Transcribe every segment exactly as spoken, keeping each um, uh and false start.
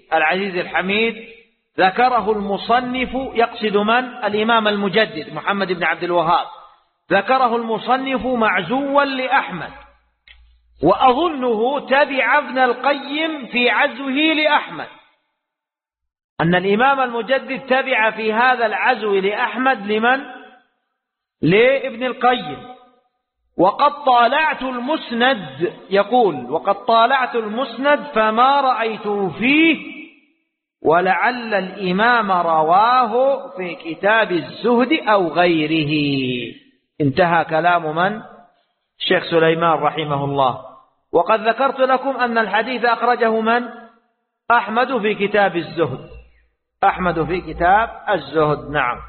العزيز الحميد ذكره المصنف، يقصد من؟ الإمام المجدد محمد بن عبد الوهاب، ذكره المصنف معزوا لأحمد، وأظنه تبع ابن القيم في عزوه لأحمد، أن الإمام المجدد تبع في هذا العزو لأحمد لمن؟ لابن القيم. وقد طالعت المسند، يقول وقد طالعت المسند فما رأيته فيه، ولعل الإمام رواه في كتاب الزهد أو غيره. انتهى كلام من؟ الشيخ سليمان رحمه الله. وقد ذكرت لكم أن الحديث أخرجه من؟ أحمد في كتاب الزهد، أحمد في كتاب الزهد. نعم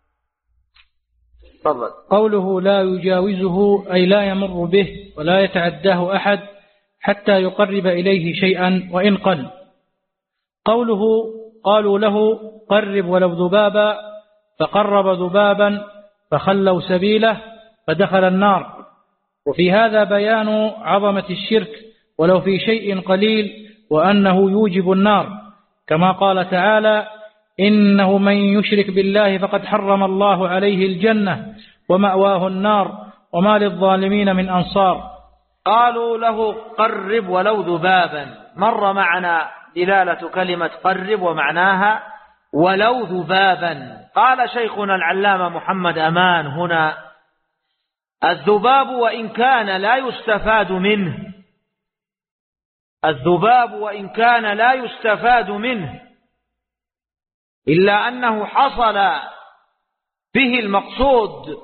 تفضل. قوله لا يجاوزه أي لا يمر به ولا يتعداه أحد حتى يقرب إليه شيئا وإن قل. قوله قالوا له قرب ولو ذبابا، فقرب ذبابا فخلوا سبيله فدخل النار. وفي هذا بيان عظمة الشرك ولو في شيء قليل، وأنه يوجب النار، كما قال تعالى إنه من يشرك بالله فقد حرم الله عليه الجنة ومأواه النار وما للظالمين من أنصار. قالوا له قرب ولو ذبابا، مر معنا دلالة كلمة قرب ومعناها ولو ذبابا. قال شيخنا العلامة محمد أمان هنا الذباب وإن كان لا يستفاد منه، الذباب وإن كان لا يستفاد منه إلا أنه حصل به المقصود،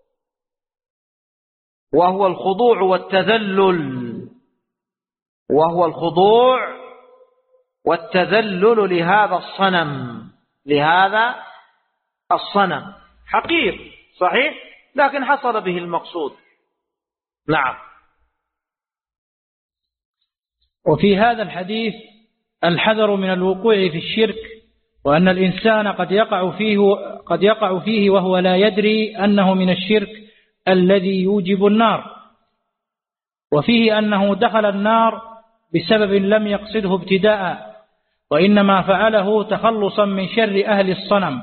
وهو الخضوع والتذلل، وهو الخضوع والتذلل لهذا الصنم، لهذا الصنم حقير صحيح، لكن حصل به المقصود. نعم. وفي هذا الحديث الحذر من الوقوع في الشرك، وأن الإنسان قد يقع فيه قد يقع فيه وهو لا يدري أنه من الشرك الذي يوجب النار. وفيه أنه دخل النار بسبب لم يقصده ابتداء، وإنما فعله تخلصا من شر أهل الصنم.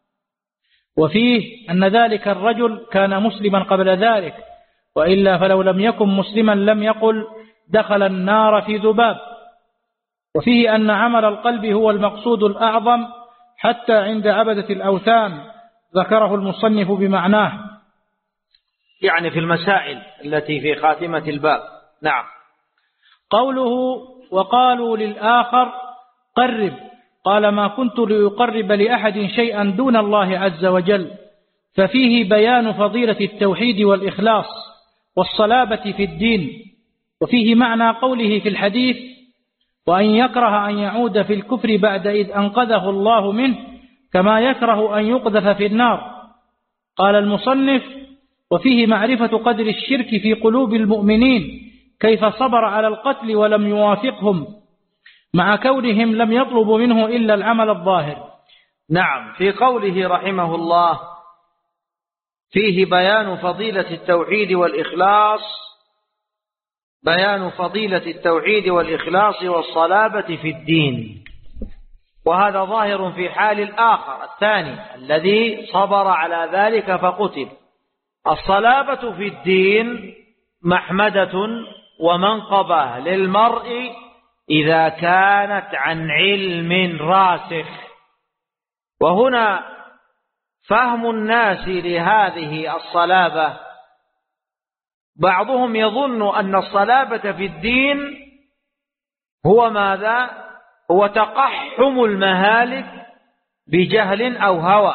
وفيه أن ذلك الرجل كان مسلما قبل ذلك، وإلا فلو لم يكن مسلما لم يقل دخل النار في ذباب. وفيه أن عمل القلب هو المقصود الأعظم حتى عند عبدة الأوثان، ذكره المصنف بمعناه، يعني في المسائل التي في خاتمة الباب. نعم. قوله وقالوا للآخر قرب، قال ما كنت ليقرب لأحد شيئا دون الله عز وجل، ففيه بيان فضيلة التوحيد والإخلاص والصلابة في الدين. وفيه معنى قوله في الحديث وأن يكره أن يعود في الكفر بعد إذ أنقذه الله منه، كما يكره أن يقذف في النار. قال المصنف وفيه معرفة قدر الشرك في قلوب المؤمنين، كيف صبر على القتل ولم يوافقهم مع كونهم لم يطلبوا منه إلا العمل الظاهر. نعم. في قوله رحمه الله فيه بيان فضيلة التوحيد والإخلاص، بيان فضيلة التوحيد والإخلاص والصلابة في الدين، وهذا ظاهر في حال الآخر الثاني الذي صبر على ذلك فقتل. الصلابة في الدين محمدة ومنقبة للمرء إذا كانت عن علم راسخ. وهنا فهم الناس لهذه الصلابة، بعضهم يظن أن الصلابة في الدين هو ماذا؟ هو تقحم المهالك بجهل أو هوى،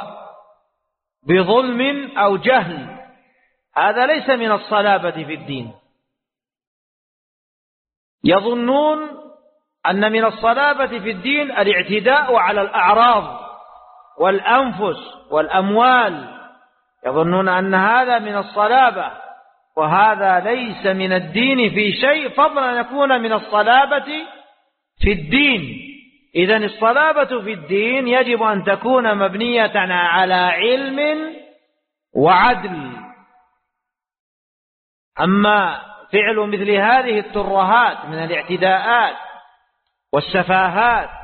بظلم أو جهل. هذا ليس من الصلابة في الدين. يظنون أن من الصلابة في الدين الاعتداء على الأعراض والأنفس والأموال، يظنون أن هذا من الصلابة، وهذا ليس من الدين في شيء، فضلا أن يكون من الصلابة في الدين. إذن الصلابة في الدين يجب أن تكون مبنية على علم وعدل. أما فعل مثل هذه الترهات من الاعتداءات والسفاهات